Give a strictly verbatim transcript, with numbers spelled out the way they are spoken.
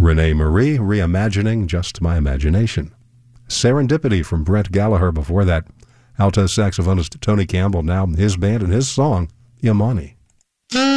Renee Marie, Reimagining Just My Imagination. Serendipity from Brett Gallagher before that. Alto saxophonist Tony Campbell, now his band and his song, Imani.